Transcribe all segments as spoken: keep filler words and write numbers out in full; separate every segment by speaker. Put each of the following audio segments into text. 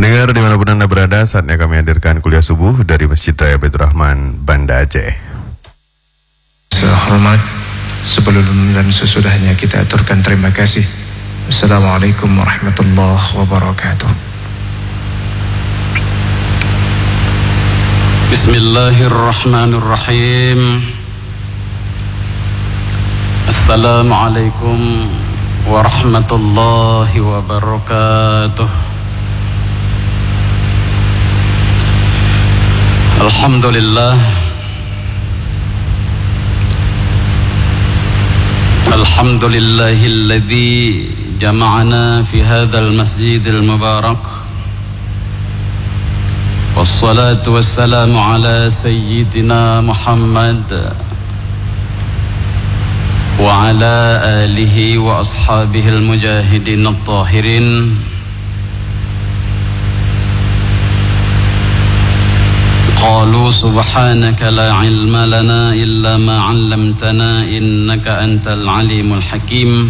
Speaker 1: Pendengar dimanapun Anda berada, saatnya kami hadirkan kuliah subuh dari Masjid Raya Baitur Rahman, Banda Aceh.
Speaker 2: Sehormat sebelum dan sesudahnya kita aturkan terima kasih. Assalamualaikum warahmatullahi wabarakatuh.
Speaker 3: Bismillahirrahmanirrahim. Assalamualaikum warahmatullahi wabarakatuh. Alhamdulillah. Alhamdulillahilladzi jama'ana fi hadzal masjidil mubarak. Wassalatu wassalamu ala sayyidina Muhammad wa ala alihi wa ashabihil mujahidin at-tahirin. Qalu subhanaka la ilma lana illa ma 'allamtana innaka antal alimul hakim.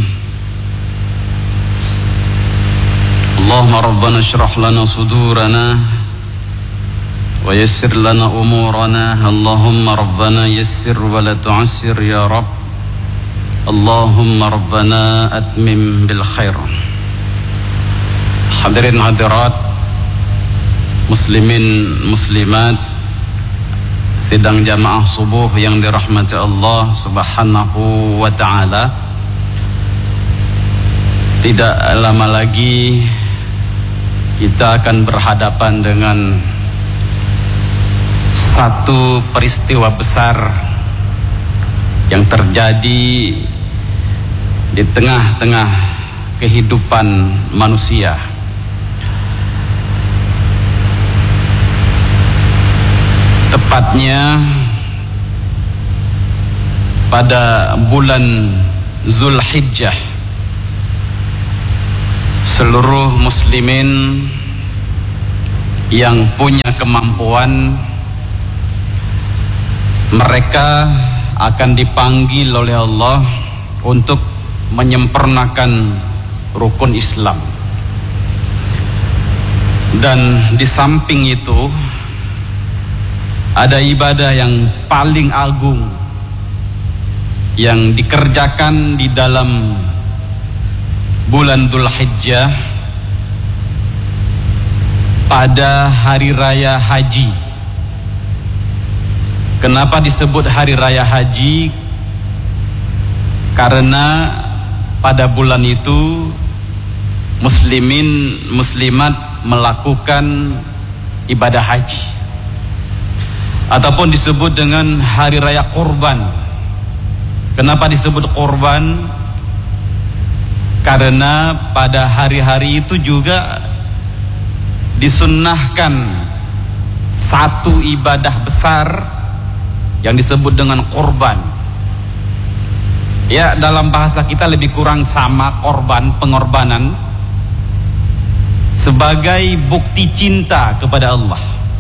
Speaker 3: Allahumma rabbana shrah lana sudurana wa yassir lana umurana. Allahumma rabbana yassir wa la tu'assir ya Rabb. Allahumma rabbana atmim bil khair. Hadirin hadirat, muslimin muslimat, sidang jamaah subuh yang dirahmati Allah subhanahu wa ta'ala. Tidak lama lagi kita akan berhadapan dengan satu peristiwa besar yang terjadi di tengah-tengah kehidupan manusia. Tepatnya pada bulan Zulhijjah, seluruh muslimin yang punya kemampuan, mereka akan dipanggil oleh Allah untuk menyempurnakan rukun Islam. Dan di samping itu ada ibadah yang paling agung yang dikerjakan di dalam bulan Dzulhijjah pada hari raya haji. Kenapa disebut hari raya haji? Karena pada bulan itu muslimin muslimat melakukan ibadah haji, ataupun disebut dengan hari raya kurban. Kenapa disebut kurban? Karena pada hari-hari itu juga disunnahkan satu ibadah besar yang disebut dengan kurban. Ya, dalam bahasa kita lebih kurang sama, korban, pengorbanan, sebagai bukti cinta kepada Allah.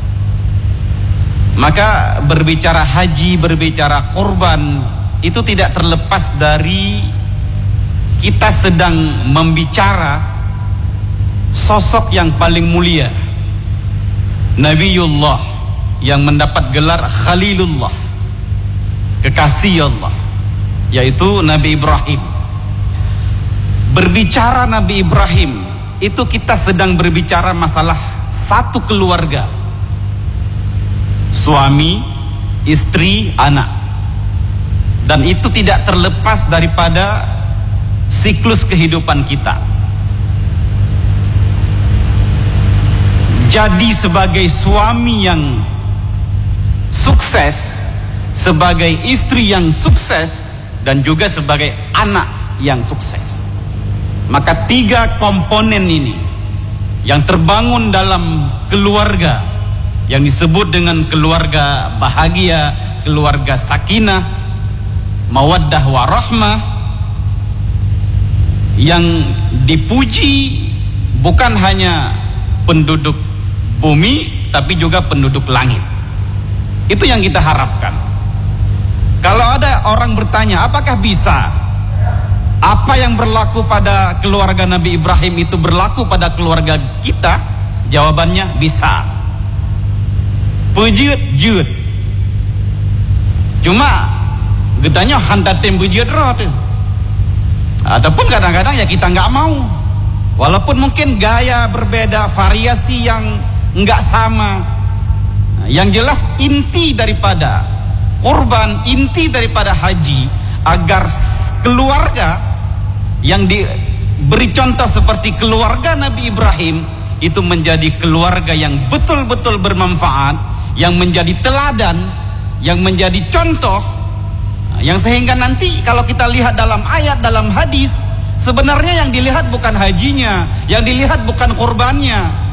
Speaker 3: Maka berbicara haji, berbicara kurban, itu tidak terlepas dari kita sedang membicara sosok yang paling mulia, Nabiullah, yang mendapat gelar Khalilullah, kekasih Allah, yaitu Nabi Ibrahim. Berbicara Nabi Ibrahim, itu kita sedang berbicara masalah satu keluarga, suami, istri, anak. Dan itu tidak terlepas daripada siklus kehidupan kita. Jadi sebagai suami yang sukses, sebagai istri yang sukses, dan juga sebagai anak yang sukses, maka tiga komponen ini yang terbangun dalam keluarga yang disebut dengan keluarga bahagia, keluarga sakinah, mawaddah warahmah, yang dipuji bukan hanya penduduk bumi tapi juga penduduk langit. Itu yang kita harapkan. Kalau ada orang bertanya, apakah bisa apa yang berlaku pada keluarga Nabi Ibrahim itu berlaku pada keluarga kita? Jawabannya bisa. Pejut jut. Cuma getanya handatem pejut roh tuh. Ataupun kadang-kadang ya kita nggak mau. Walaupun mungkin gaya berbeda, variasi yang nggak sama. Yang jelas inti daripada kurban, inti daripada haji, agar keluarga yang diberi contoh seperti keluarga Nabi Ibrahim itu menjadi keluarga yang betul-betul bermanfaat, yang menjadi teladan, yang menjadi contoh, yang sehingga nanti kalau kita lihat dalam ayat, dalam hadis, sebenarnya yang dilihat bukan hajinya, yang dilihat bukan kurbannya.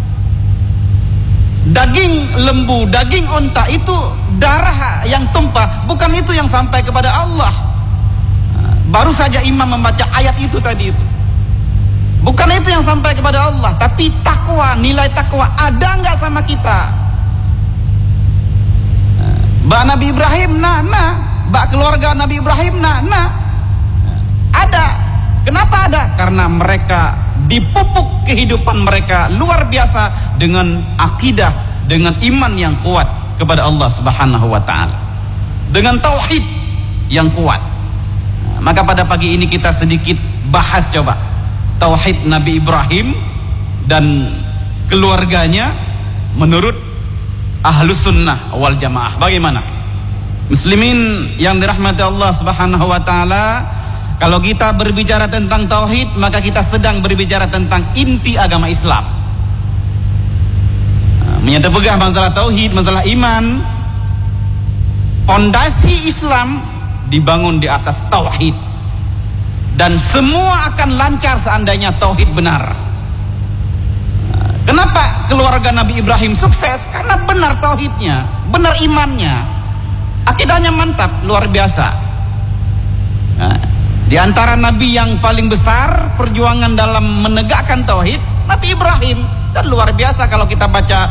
Speaker 3: Daging lembu, daging onta itu darah yang tumpah, bukan itu yang sampai kepada Allah. Baru saja imam membaca ayat itu tadi itu. Bukan itu yang sampai kepada Allah, tapi takwa, nilai takwa ada nggak sama kita? Mbak Nabi Ibrahim, nah, nah, mbak keluarga Nabi Ibrahim, nah, nah, ada. Kenapa ada? Karena mereka dipupuk kehidupan mereka luar biasa dengan akidah, dengan iman yang kuat kepada Allah Subhanahu wa taala, dengan tauhid yang kuat. Maka pada pagi ini kita sedikit bahas coba tauhid Nabi Ibrahim dan keluarganya menurut Ahlus Sunnah wal Jamaah. Bagaimana? Muslimin yang dirahmati Allah Subhanahu wa taala, kalau kita berbicara tentang tauhid, maka kita sedang berbicara tentang inti agama Islam. Menyatu pegah masalah tauhid, masalah iman. Pondasi Islam dibangun di atas tauhid. Dan semua akan lancar seandainya tauhid benar. Kenapa keluarga Nabi Ibrahim sukses? Karena benar tauhidnya, benar imannya. Akidahnya mantap, luar biasa. Nah, di antara nabi yang paling besar perjuangan dalam menegakkan tauhid, Nabi Ibrahim. Dan luar biasa kalau kita baca